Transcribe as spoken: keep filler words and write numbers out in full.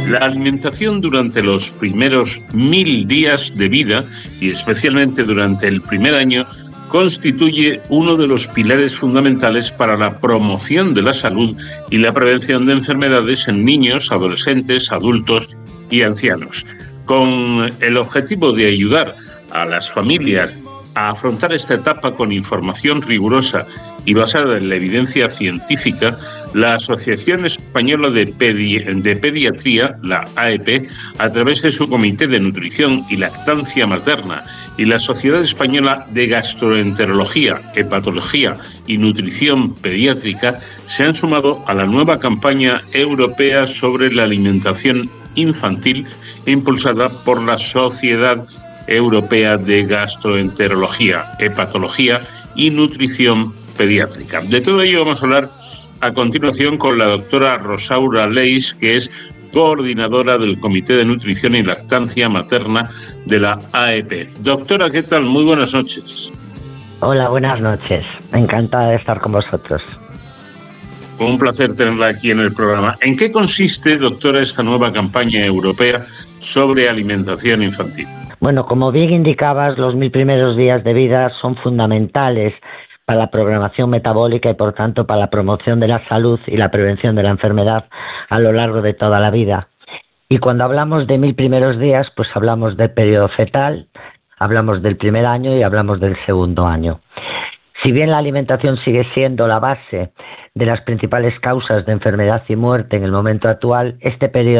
La alimentación durante los primeros mil días de vida y especialmente durante el primer año constituye uno de los pilares fundamentales para la promoción de la salud y la prevención de enfermedades en niños, adolescentes, adultos y ancianos. Con el objetivo de ayudar a las familias a afrontar esta etapa con información rigurosa y basada en la evidencia científica, la Asociación Española de, Pedi- de Pediatría, la A E P, a través de su Comité de Nutrición y Lactancia Materna, y la Sociedad Española de Gastroenterología, Hepatología y Nutrición Pediátrica, se han sumado a la nueva campaña europea sobre la alimentación infantil impulsada por la Sociedad Europea de Gastroenterología, Hepatología y Nutrición Pediátrica. De todo ello vamos a hablar a continuación con la doctora Rosaura Leis, que es coordinadora del Comité de Nutrición y Lactancia Materna de la A E P. Doctora, ¿qué tal? Muy buenas noches. Hola, buenas noches. Encantada de estar con vosotros. Un placer tenerla aquí en el programa. ¿En qué consiste, doctora, esta nueva campaña europea sobre alimentación infantil? Bueno, como bien indicabas, los mil primeros días de vida son fundamentales para la programación metabólica y, por tanto, para la promoción de la salud y la prevención de la enfermedad a lo largo de toda la vida. Y cuando hablamos de mil primeros días, pues hablamos del periodo fetal, hablamos del primer año y hablamos del segundo año. Si bien la alimentación sigue siendo la base de las principales causas de enfermedad y muerte en el momento actual, este periodo